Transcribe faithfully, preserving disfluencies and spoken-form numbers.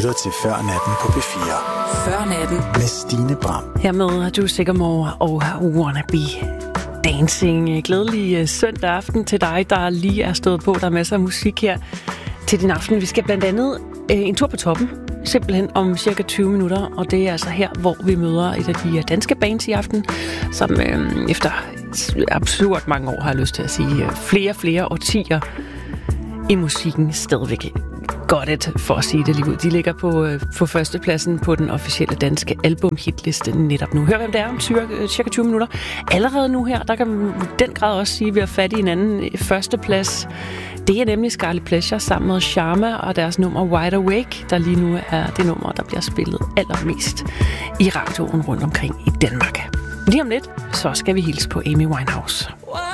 lytter til Før Natten på P fire. Før Natten med Stine Bram. Hermed har du Sigamore og Wannabe Dancing. Glædelig søndag aften til dig, der lige er stået på. Der er masser af musik her til din aften. Vi skal blandt andet øh, en tur på toppen, simpelthen om cirka tyve minutter. Og det er altså her, hvor vi møder et af de danske bands i aften, som øh, efter absurd mange år, har jeg lyst til at sige, flere flere årtier i musikken stadigvæk godt et, for at sige det lige ud. De ligger på, på førstepladsen på den officielle danske albumhitliste netop nu. Hør, hvem det er om cirka tyve minutter. Allerede nu her, der kan man den grad også sige, at vi har fat i en anden førsteplads. Det er nemlig Scarlet Pleasure sammen med Sharma og deres nummer Wide Awake, der lige nu er det nummer, der bliver spillet allermest i radioen rundt omkring i Danmark. Lige om lidt, så skal vi hilse på Amy Winehouse.